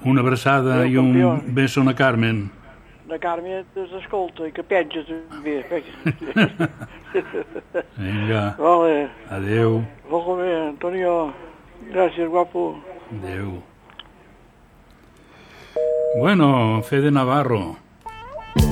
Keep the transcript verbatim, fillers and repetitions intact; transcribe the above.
Una abraçada Adéu, i un campió. beso a Carmen. La Carme t'escolta i que penja també. Vinga, Vale. adeu, Molt bé, Antonio. Gràcies, guapo. adeu. Bueno, Fede Navarro.